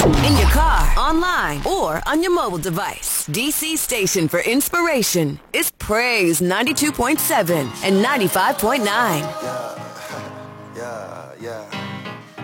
In your car, online, or on your mobile device. DC station for inspiration is Praise 92.7 and 95.9. Yeah.